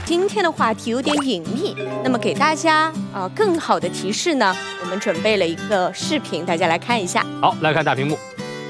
今天的话题有点隐秘，那么给大家更好的提示呢，我们准备了一个视频，大家来看一下。 好，来看大屏幕。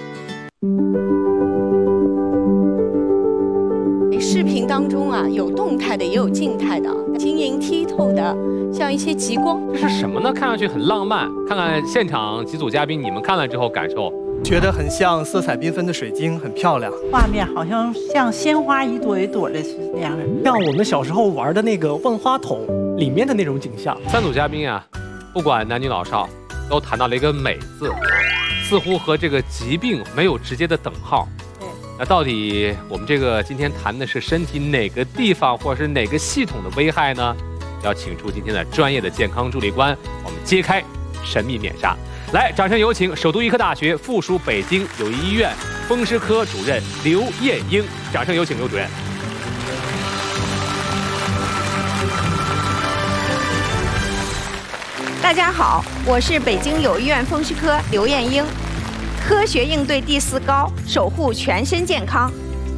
视频当中啊，有动态的，也有静态的，晶莹剔透的，像一些极光。 这是什么呢？看上去很浪漫。看看现场几组嘉宾，你们看了之后感受？ 觉得很像色彩缤纷的水晶，很漂亮。 画面好像像鲜花一朵一朵的，是这样的， 像我们小时候玩的那个万花筒里面的那种景象。 3组嘉宾啊，不管男女老少，都谈到了一个美字，似乎和这个疾病没有直接的等号。那到底我们这个今天谈的是身体哪个地方或者是哪个系统的危害呢？要请出今天的专业的健康助力官，我们揭开神秘面纱。来，掌声有请首都医科大学附属北京友谊医院风湿科主任刘艳英。掌声有请刘主任。 大家好，我是北京友谊医院风湿科刘艳英。科学应对第4高，守护全身健康。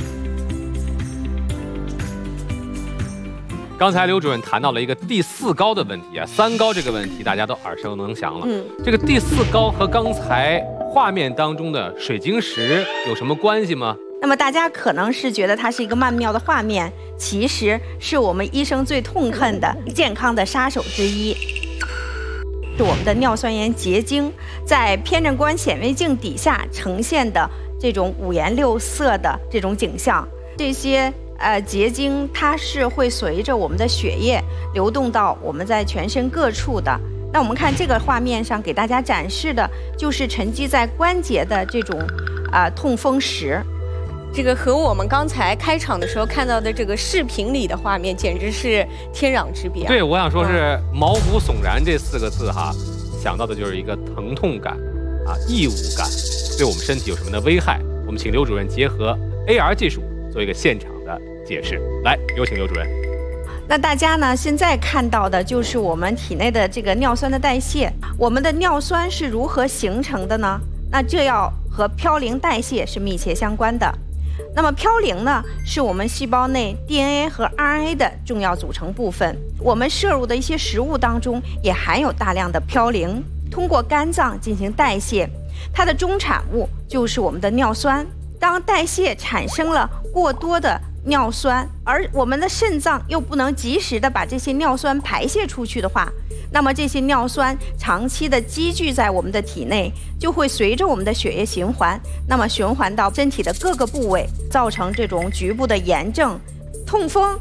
刚才刘主任谈到了一个第4高的问题啊，3高这个问题大家都耳熟能详了。这个第4高和刚才画面当中的水晶石有什么关系吗？ 那么大家可能是觉得它是一个曼妙的画面，其实是我们医生最痛恨的健康的杀手之一。是我们的尿酸盐结晶在偏振光显微镜底下呈现的这种5颜6色的这种景象。这些结晶它是会随着我们的血液流动到我们在全身各处的。那我们看这个画面上给大家展示的就是沉积在关节的这种痛风石。 这个和我们刚才开场的时候看到的这个视频里的画面简直是天壤之别。 对，我想说是毛骨悚然这4个字哈，想到的就是一个疼痛感异物感，对我们身体有什么的危害？我们请刘主任结合 AR 技术做一个现场的解释。来，有请刘主任。 那大家呢现在看到的就是我们体内的这个尿酸的代谢。我们的尿酸是如何形成的呢？那这要和嘌呤代谢是密切相关的。那么嘌呤呢，是我们细胞内 DNA 和 RNA 的重要组成部分。我们摄入的一些食物当中也含有大量的嘌呤，通过肝脏进行代谢，它的终产物就是我们的尿酸。当代谢产生了过多的尿酸，而我们的肾脏又不能及时的把这些尿酸排泄出去的话，那么这些尿酸长期的积聚在我们的体内，就会随着我们的血液循环，那么循环到身体的各个部位，造成这种局部的炎症、痛风